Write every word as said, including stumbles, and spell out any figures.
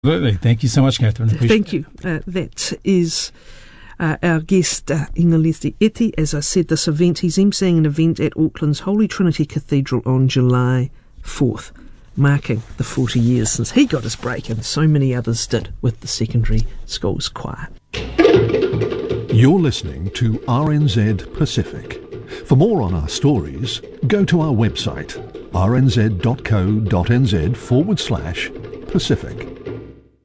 Absolutely. Thank you so much, Catherine. Appreciate Thank you. Uh, that is uh, our guest, uh, Inga Leslie Eti. As I said, this event, he's emceeing an event at Auckland's Holy Trinity Cathedral on July fourth, marking the forty years since he got his break, and so many others did with the secondary schools choir. You're listening to R N Z Pacific. For more on our stories, go to our website, rnz.co.nz forward slash Pacific.